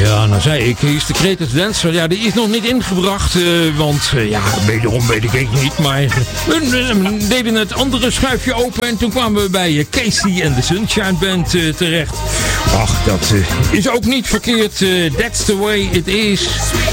Ja, nou zei ik, hier is de Creative Dancer. Ja, die is nog niet ingebracht, want ja, wederom weet ik niet. Maar we deden het andere schuifje open en toen kwamen we bij Casey en de Sunshine Band terecht. Ach, dat is ook niet verkeerd. That's the way it is.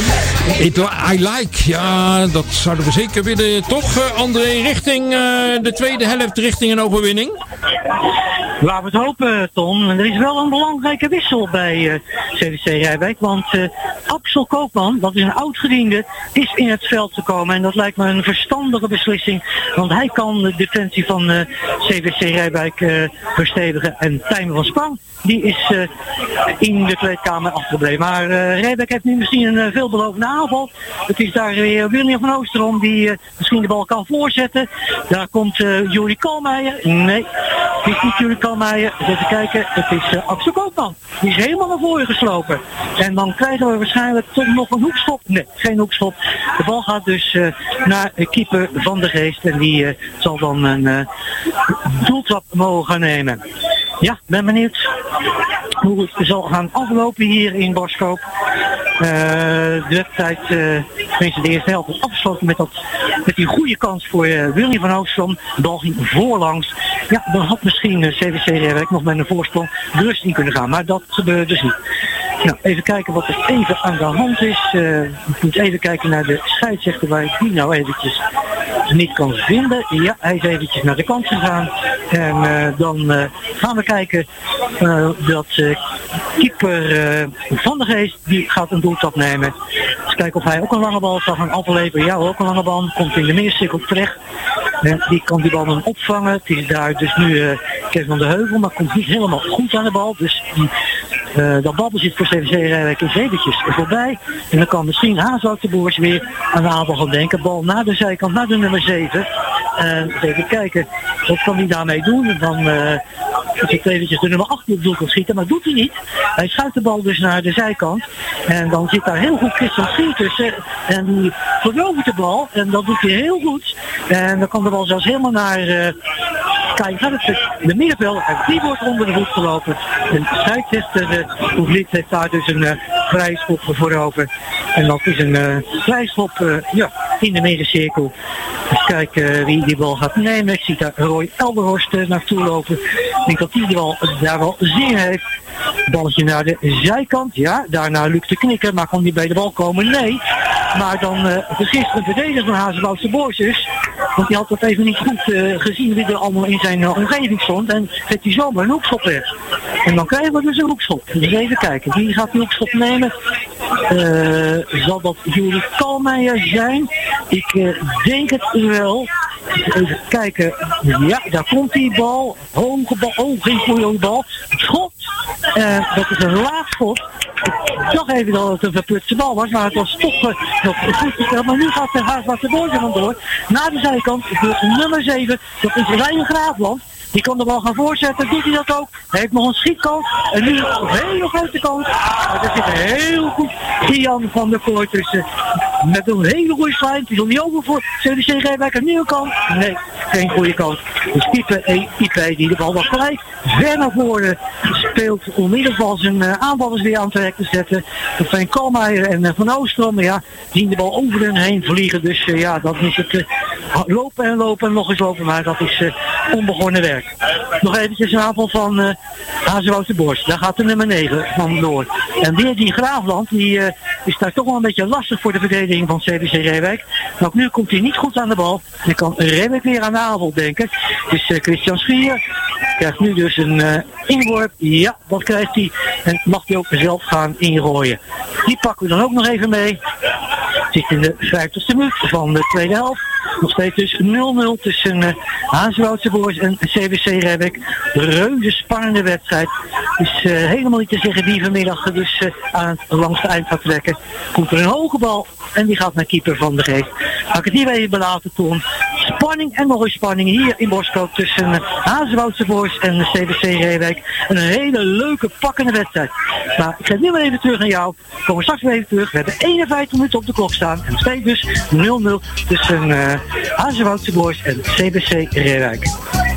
I like. Ja, dat zouden we zeker willen. Toch, André, richting de tweede helft, richting een overwinning? Laten we het hopen, Ton. Er is wel een belangrijke wissel bij CVC Rijwijk. Want Axel Koopman, dat is een oud-gediende, is in het veld gekomen. En dat lijkt me een verstandige beslissing. Want hij kan de defensie van CVC Rijwijk verstevigen. En Tijmen van Sprang, die is in de kleedkamer afgebleven. Maar Rijwijk heeft nu misschien een veelbelovende aanval. Het is daar weer William van Oosterom die misschien de bal kan voorzetten. Daar komt Juri Kalmeijer. Nee, het is niet Juri Kalmeijer. Even kijken, het is Axel Koopman. Die is helemaal naar voren geslopen. En dan krijgen we waarschijnlijk toch nog een hoekschop. Nee, geen hoekschop. De bal gaat dus naar keeper Van der Geest. En die zal dan een doeltrap mogen gaan nemen. Ja, ben benieuwd hoe het zal gaan aflopen hier in Boskoop. De wedstrijd, tenminste de eerste helft, is afgesloten met die goede kans voor Willy van Oostrom. De bal ging voorlangs. Ja, dan had misschien CVC Rijwijk nog met een voorsprong de rust in kunnen gaan. Maar dat gebeurde dus niet. Nou, even kijken wat er even aan de hand is. Ik moet even kijken naar de scheidsrechter waar ik die nou eventjes niet kan vinden. Ja, hij is eventjes naar de kant gegaan. En dan gaan we kijken dat keeper Van der Geest, die gaat een doeltrap nemen. Dus kijken of hij ook een lange bal zal gaan afleveren. Ja, ook een lange bal. Komt in de middencirkel terecht. Die kan die bal dan opvangen. Het is daar dus nu Kevin van de Heuvel, maar komt niet helemaal goed aan de bal. Dus dat balbezit voor CVC Rijwijk is eventjes voorbij. En dan kan misschien Haaswoud de Boers weer aan de aanval gaan denken. Bal naar de zijkant, naar de nummer 7. Even kijken, wat kan hij daarmee doen? Dan is het eventjes de nummer 8 die op doel kan schieten, maar doet hij niet. Hij schuift de bal dus naar de zijkant. En dan zit daar heel goed Christian Schier tussen. En die verovert de bal. En dat doet hij heel goed. En dan kan de bal zelfs helemaal naar... Kijk, gaat het de middenveld en die wordt onder de voet gelopen. En scheidsrechter Oevliet heeft daar dus een vrije schop voor over. En dat is een vrije schop in de middencirkel. Dus kijken wie die bal gaat nemen. Ik zie daar Roy Elberhorst naartoe lopen. Ik denk dat die bal daar wel zin heeft. Balletje naar de zijkant. Ja, daarna Luc de Knikker. Maar kon die bij de bal komen? Nee. Maar dan vergist een verdediger van Hazenboudse Boys dus. Want die had dat even niet goed gezien wie er allemaal in zijn omgeving stond. En zet hij zomaar een hoekschop weg. En dan krijgen we dus een hoekschop. Dus even kijken. Wie gaat die hoekschop nemen? Zal dat Juri Kalmeijer zijn? Ik denk het wel. Even kijken. Ja, daar komt die bal. Hoge bal. Oh, geen goede bal. Schot. Dat is een laag schot. Ik dacht even dat het een verplutste bal was, maar het was toch nog goed gesteld. Maar nu gaat de Haasbakse Boys vandoor. Naar de zijkant, de nummer 7, dat is Rijn Graafland. Die kan de bal gaan voorzetten, doet hij dat ook. Hij heeft nog een schietkant en nu een hele grote kant. Maar er zit heel goed Ian van der Kooi tussen. Met een hele goede slide. Het is nog niet over voor CVC Rijwijk een nieuwe kant. Nee, geen goede kant. Dus IP die de bal wat gelijk ver naar voren speelt om in ieder geval zijn aanvallers weer aan het werk te zetten. Dat zijn Kalmeijer en Van Oostrom. Ja, zien de bal over hen heen vliegen. Dus ja, dat is het lopen en lopen en nog eens lopen. Maar dat is onbegonnen werk. Nog eventjes een aanval van Hazenboudse Boys. Daar gaat de nummer 9 van door. En weer die Graafland, die is daar toch wel een beetje lastig voor de verdediging van CVC Rijwijk. Maar ook nu komt hij niet goed aan de bal. Hij kan Rijwijk weer aan de aanval denken. Dus Christian Schier krijgt nu dus een inworp. Ja, dat krijgt hij. En mag hij ook zelf gaan ingooien. Die pakken we dan ook nog even mee. Zit in de 50ste minuut van de tweede helft. Nog steeds dus 0-0 tussen Hazenboudse Boys en CVC Rijwijk. Reuze spannende wedstrijd. Is helemaal niet te zeggen wie vanmiddag dus aan het langste eind gaat trekken. Komt er een hoge bal en die gaat naar keeper Van der Geest. Ga ik het hier even belaten, Ton. Spanning en nog eens spanning hier in Boskoop tussen Hazenboudse Boys en CVC Rijwijk. Een hele leuke, pakkende wedstrijd. Maar ik ga nu maar even terug naar jou. We komen straks weer even terug. We hebben 51 minuten op de klok staan. En steeds dus 0-0 tussen Hazenboudse Boys en CVC Rijwijk.